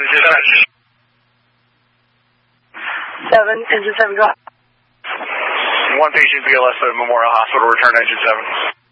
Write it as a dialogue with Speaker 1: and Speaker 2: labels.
Speaker 1: Engine 7.
Speaker 2: 7, Engine 7, go ahead.
Speaker 1: One patient BLS at Memorial Hospital, return Engine 7.